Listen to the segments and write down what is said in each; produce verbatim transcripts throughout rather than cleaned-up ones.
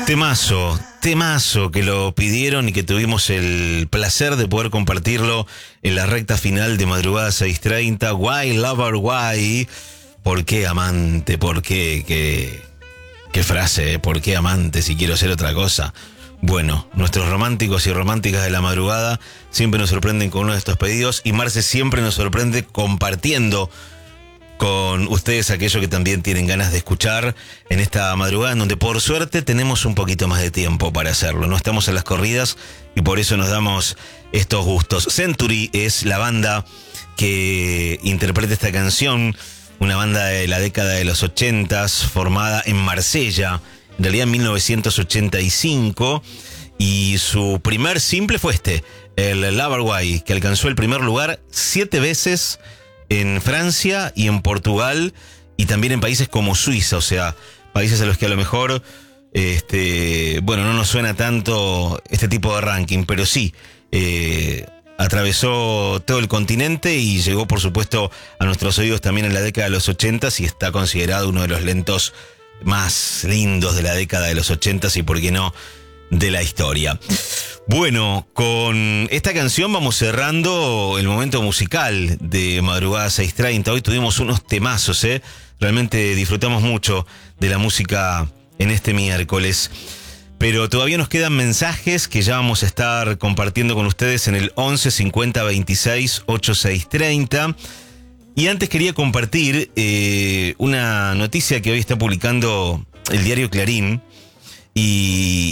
Temazo, temazo que lo pidieron y que tuvimos el placer de poder compartirlo en la recta final de Madrugada seis treinta. Why Lover Why? ¿Por qué amante? ¿Por qué? ¿Qué, qué frase? ¿Por qué amante si quiero ser otra cosa? Bueno, nuestros románticos y románticas de la madrugada siempre nos sorprenden con uno de estos pedidos y Marce siempre nos sorprende compartiendo con ustedes aquello que también tienen ganas de escuchar en esta madrugada, en donde por suerte tenemos un poquito más de tiempo para hacerlo. No estamos en las corridas y por eso nos damos estos gustos. Century es la banda que interpreta esta canción, una banda de la década de los ochentas, formada en Marsella, en realidad en mil novecientos ochenta y cinco, y su primer simple fue este, el Lover Why, que alcanzó el primer lugar siete veces en Francia y en Portugal y también en países como Suiza, o sea, países a los que a lo mejor, este, bueno, no nos suena tanto este tipo de ranking, pero sí, eh, atravesó todo el continente y llegó, por supuesto, a nuestros oídos también en la década de los ochentas y está considerado uno de los lentos más lindos de la década de los ochentas y, por qué no, de la historia. Bueno, con esta canción vamos cerrando el momento musical de Madrugada seis treinta. Hoy tuvimos unos temazos, ¿eh? Realmente disfrutamos mucho de la música en este miércoles. Pero todavía nos quedan mensajes que ya vamos a estar compartiendo con ustedes en el once cincuenta veintiséis ochenta y seis treinta. Y antes quería compartir eh, una noticia que hoy está publicando el diario Clarín y...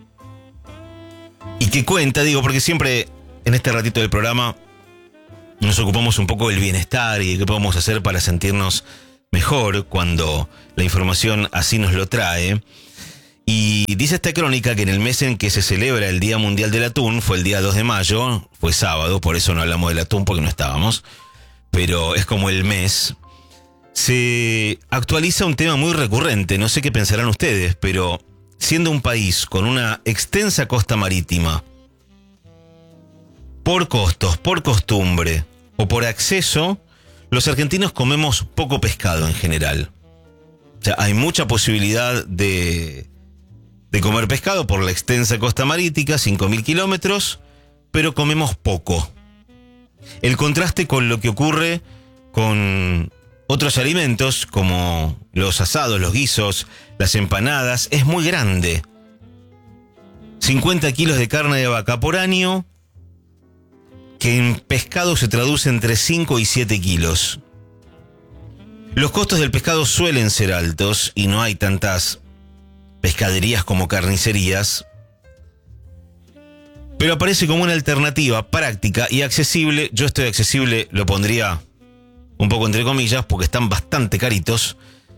Y que cuenta, digo, porque siempre en este ratito del programa nos ocupamos un poco del bienestar y de qué podemos hacer para sentirnos mejor cuando la información así nos lo trae. Y dice esta crónica que en el mes en que se celebra el Día Mundial del Atún, fue el día dos de mayo, fue sábado, por eso no hablamos del atún porque no estábamos, pero es como el mes, se actualiza un tema muy recurrente, no sé qué pensarán ustedes, pero... Siendo un país con una extensa costa marítima, por costos, por costumbre o por acceso, los argentinos comemos poco pescado en general. O sea, hay mucha posibilidad de, de comer pescado por la extensa costa marítima, cinco mil kilómetros, pero comemos poco. El contraste con lo que ocurre con otros alimentos como los asados, los guisos, las empanadas, es muy grande. cincuenta kilos de carne de vaca por año, que en pescado se traduce entre cinco y siete kilos. Los costos del pescado suelen ser altos y no hay tantas pescaderías como carnicerías, pero aparece como una alternativa práctica y accesible. Yo estoy accesible, lo pondría un poco entre comillas, porque están bastante caritos.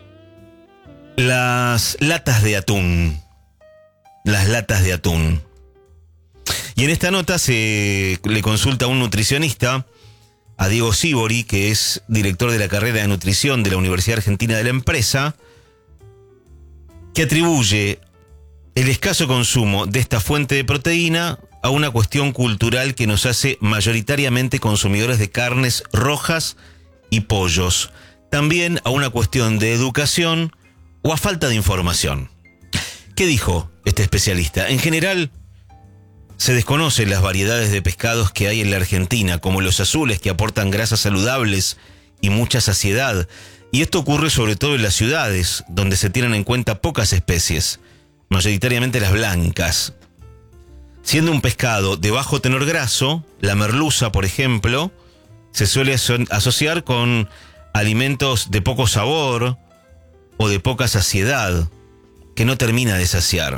Las latas de atún. Las latas de atún. Y en esta nota se le consulta a un nutricionista, a Diego Sibori, que es director de la carrera de nutrición de la Universidad Argentina de la Empresa, que atribuye el escaso consumo de esta fuente de proteína a una cuestión cultural que nos hace mayoritariamente consumidores de carnes rojas y pollos, también a una cuestión de educación o a falta de información. ¿Qué dijo este especialista? En general, se desconocen las variedades de pescados que hay en la Argentina, como los azules, que aportan grasas saludables y mucha saciedad, y esto ocurre sobre todo en las ciudades, donde se tienen en cuenta pocas especies, mayoritariamente las blancas. Siendo un pescado de bajo tenor graso, la merluza, por ejemplo, se suele asociar con alimentos de poco sabor o de poca saciedad, que no termina de saciar.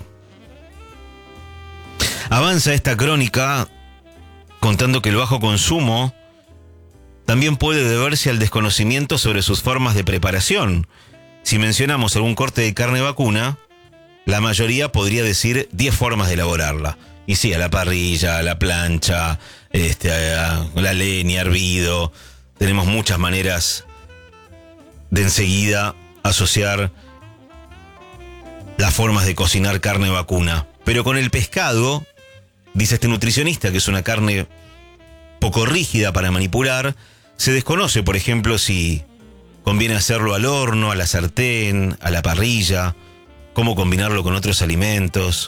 Avanza esta crónica contando que el bajo consumo también puede deberse al desconocimiento sobre sus formas de preparación. Si mencionamos algún corte de carne vacuna, la mayoría podría decir diez formas de elaborarla. Y sí, a la parrilla, a la plancha, este, a la leña, hervido. Tenemos muchas maneras de enseguida asociar las formas de cocinar carne vacuna. Pero con el pescado, dice este nutricionista, que es una carne poco rígida para manipular, se desconoce, por ejemplo, si conviene hacerlo al horno, a la sartén, a la parrilla cómo combinarlo con otros alimentos.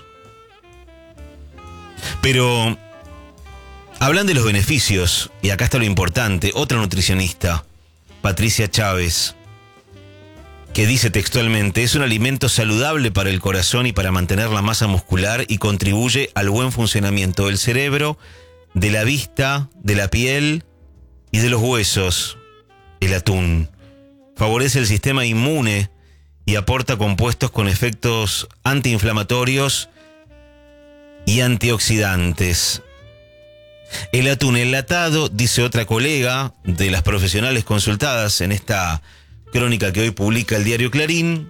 Pero hablan de los beneficios, y acá está lo importante. Otra nutricionista, Patricia Chávez, que dice textualmente: es un alimento saludable para el corazón y para mantener la masa muscular, y contribuye al buen funcionamiento del cerebro, de la vista, de la piel y de los huesos. El atún favorece el sistema inmune y aporta compuestos con efectos antiinflamatorios y antioxidantes. El atún enlatado, dice otra colega de las profesionales consultadas en esta crónica que hoy publica el diario Clarín,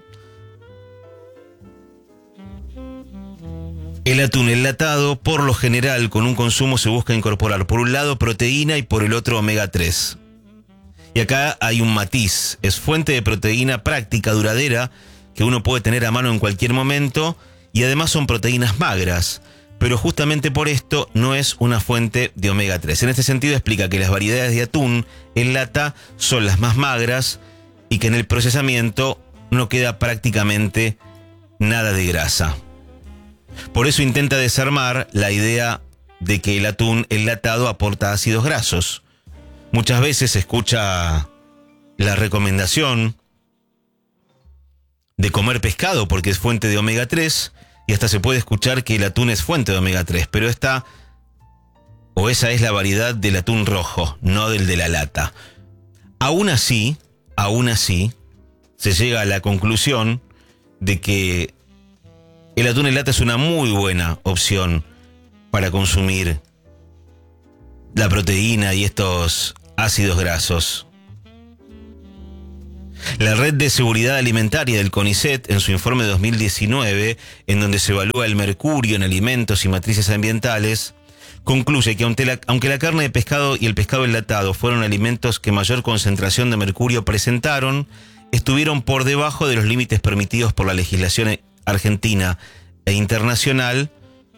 el atún enlatado, por lo general, con un consumo se busca incorporar por un lado proteína y por el otro omega tres. Y acá hay un matiz: es fuente de proteína práctica, duradera, que uno puede tener a mano en cualquier momento, y además son proteínas magras, pero justamente por esto no es una fuente de omega tres. En este sentido explica que las variedades de atún en lata son las más magras y que en el procesamiento no queda prácticamente nada de grasa. Por eso intenta desarmar la idea de que el atún enlatado aporta ácidos grasos. Muchas veces se escucha la recomendación de comer pescado porque es fuente de omega tres, y hasta se puede escuchar que el atún es fuente de omega tres, pero esta o esa es la variedad del atún rojo, no del de la lata. Aún así, aún así, se llega a la conclusión de que el atún en lata es una muy buena opción para consumir la proteína y estos ácidos grasos. La Red de Seguridad Alimentaria del CONICET, en su informe de dos mil diecinueve, en donde se evalúa el mercurio en alimentos y matrices ambientales, concluye que aunque la, aunque la carne de pescado y el pescado enlatado fueron alimentos que mayor concentración de mercurio presentaron, estuvieron por debajo de los límites permitidos por la legislación argentina e internacional,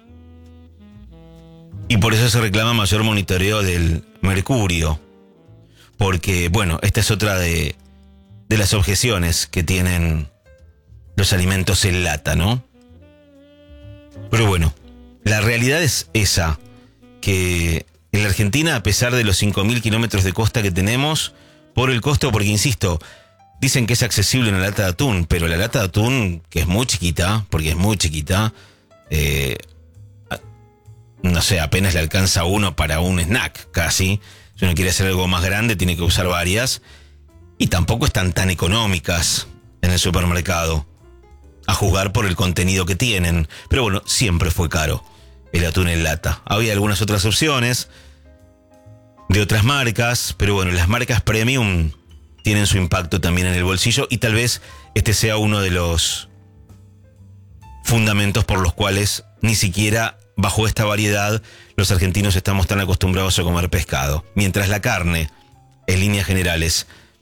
y por eso se reclama mayor monitoreo del mercurio. Porque, bueno, esta es otra de, de las objeciones que tienen los alimentos en lata, ¿no? Pero bueno, la realidad es esa, que en la Argentina, a pesar de los cinco mil kilómetros de costa que tenemos, por el costo, porque insisto, dicen que es accesible una lata de atún, pero la lata de atún, que es muy chiquita, porque es muy chiquita, eh, no sé, apenas le alcanza uno para un snack, casi. Si uno quiere hacer algo más grande, tiene que usar varias. Y tampoco están tan económicas en el supermercado, a juzgar por el contenido que tienen. Pero bueno, siempre fue caro el atún en lata. Había algunas otras opciones de otras marcas, pero bueno, las marcas premium tienen su impacto también en el bolsillo, y tal vez este sea uno de los fundamentos por los cuales ni siquiera bajo esta variedad los argentinos estamos tan acostumbrados a comer pescado. Mientras la carne, en líneas generales,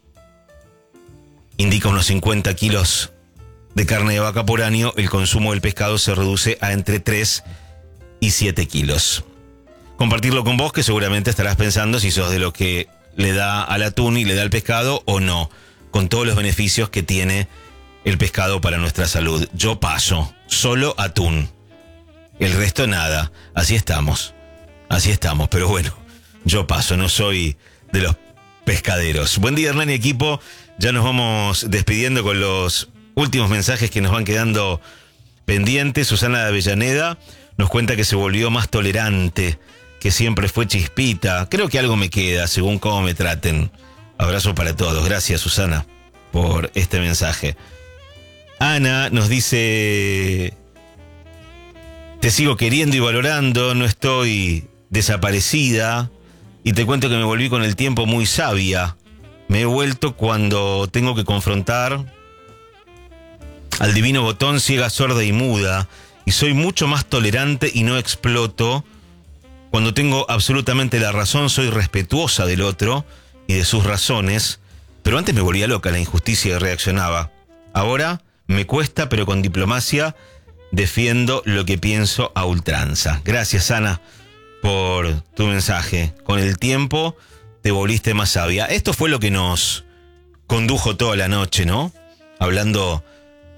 indica unos cincuenta kilos de carne de vaca por año, el consumo del pescado se reduce a entre tres y siete kilos. Compartirlo con vos, que seguramente estarás pensando si sos de lo que le da al atún y le da al pescado o no, con todos los beneficios que tiene el pescado para nuestra salud. Yo paso, solo atún. El resto nada. Así estamos. Así estamos. Pero bueno, yo paso, no soy de los pescaderos. Buen día, Hernán y equipo. Ya nos vamos despidiendo con los últimos mensajes que nos van quedando pendientes. Susana de Avellaneda nos cuenta que se volvió más tolerante, que siempre fue chispita. Creo que algo me queda, según cómo me traten. Abrazo para todos. Gracias, Susana, por este mensaje. Ana nos dice: te sigo queriendo y valorando, no estoy desaparecida, y te cuento que me volví con el tiempo muy sabia. Me he vuelto cuando tengo que confrontar al divino botón ciega, sorda y muda, y soy mucho más tolerante y no exploto. Cuando tengo absolutamente la razón, soy respetuosa del otro y de sus razones, pero antes me volvía loca la injusticia y reaccionaba. Ahora me cuesta, pero con diplomacia defiendo lo que pienso a ultranza. Gracias, Ana, por tu mensaje. Con el tiempo te volviste más sabia. Esto fue lo que nos condujo toda la noche, ¿no? Hablando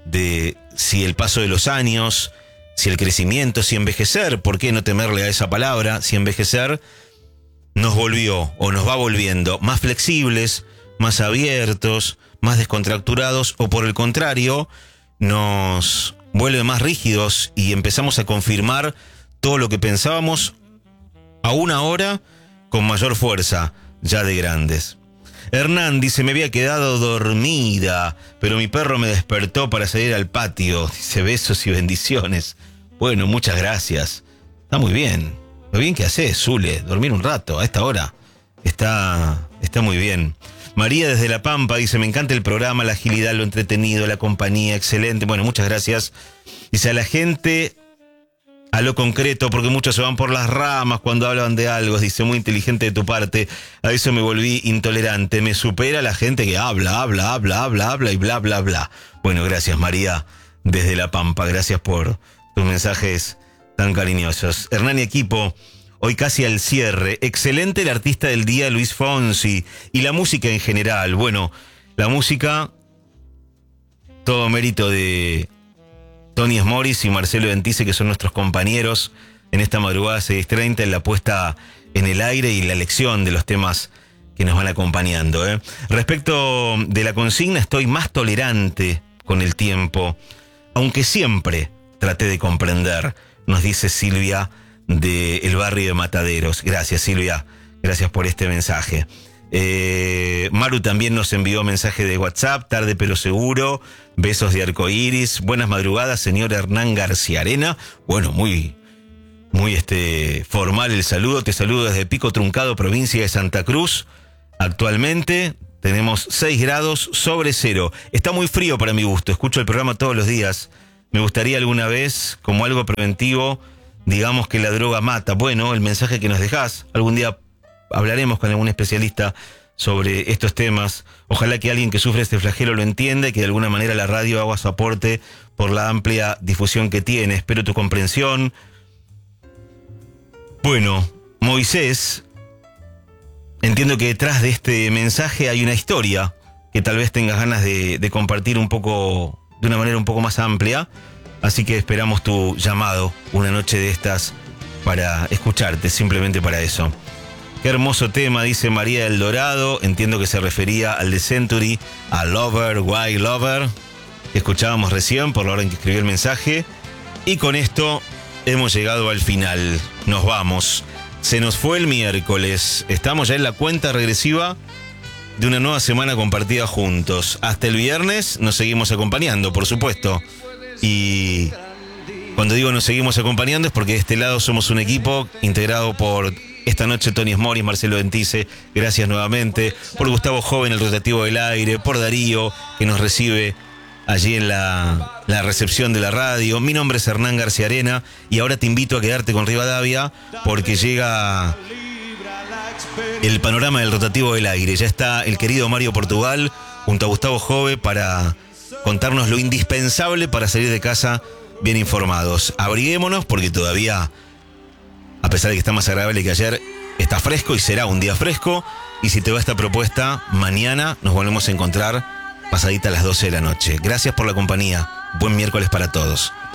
de si el paso de los años, si el crecimiento, si envejecer, ¿por qué no temerle a esa palabra? Si envejecer nos volvió o nos va volviendo más flexibles, más abiertos, más descontracturados, o por el contrario, nos vuelve más rígidos y empezamos a confirmar todo lo que pensábamos, aún ahora con mayor fuerza, ya de grandes. Hernán dice, me había quedado dormida, pero mi perro me despertó para salir al patio. Dice, besos y bendiciones. Bueno, muchas gracias. Está muy bien. Lo bien que haces, Zule, dormir un rato a esta hora. Está, está muy bien. María desde La Pampa dice, me encanta el programa, la agilidad, lo entretenido, la compañía, excelente. Bueno, muchas gracias. Dice, a la gente, a lo concreto, porque muchos se van por las ramas cuando hablan de algo. Dice, muy inteligente de tu parte. A eso me volví intolerante. Me supera la gente que habla, habla, habla, habla, habla y bla, bla, bla. Bueno, gracias, María, desde La Pampa. Gracias por tus mensajes tan cariñosos. Hernán y equipo, hoy casi al cierre. Excelente el artista del día, Luis Fonsi. Y la música en general. Bueno, la música, todo mérito de Tony Morris y Marcelo Ventice, que son nuestros compañeros en esta madrugada seis treinta, en la puesta en el aire y la elección de los temas que nos van acompañando, ¿eh? Respecto de la consigna, estoy más tolerante con el tiempo, aunque siempre traté de comprender, nos dice Silvia del barrio de Mataderos. Gracias, Silvia, gracias por este mensaje. Eh, Maru también nos envió mensaje de WhatsApp, tarde pero seguro, besos de arcoíris, buenas madrugadas, señor Hernán García Arena. Bueno, muy, muy este, formal el saludo, te saludo desde Pico Truncado, provincia de Santa Cruz. Actualmente tenemos seis grados sobre cero, está muy frío para mi gusto, escucho el programa todos los días, me gustaría alguna vez, como algo preventivo, digamos que la droga mata. Bueno, el mensaje que nos dejás, algún día hablaremos con algún especialista sobre estos temas. Ojalá que alguien que sufre este flagelo lo entienda y que de alguna manera la radio haga su aporte por la amplia difusión que tiene. Espero tu comprensión. Bueno, Moisés, entiendo que detrás de este mensaje hay una historia que tal vez tengas ganas de, de compartir un poco, de una manera un poco más amplia. Así que esperamos tu llamado una noche de estas para escucharte, simplemente para eso. Qué hermoso tema, dice María del Dorado. Entiendo que se refería al de Century, a Lover, Why Lover, que escuchábamos recién por la hora en que escribió el mensaje. Y con esto hemos llegado al final. Nos vamos. Se nos fue el miércoles. Estamos ya en la cuenta regresiva de una nueva semana compartida juntos. Hasta el viernes nos seguimos acompañando, por supuesto. Y cuando digo nos seguimos acompañando es porque de este lado somos un equipo integrado por esta noche Tony Morris, Marcelo Ventice, gracias nuevamente, por Gustavo Joven, el rotativo del aire, por Darío, que nos recibe allí en la, la recepción de la radio. Mi nombre es Hernán García Arena y ahora te invito a quedarte con Rivadavia porque llega el panorama del rotativo del aire. Ya está el querido Mario Portugal junto a Gustavo Jove para contarnos lo indispensable para salir de casa bien informados. Abriguémonos porque todavía, a pesar de que está más agradable que ayer, está fresco y será un día fresco. Y si te va esta propuesta, mañana nos volvemos a encontrar pasadita a las doce de la noche. Gracias por la compañía. Buen miércoles para todos.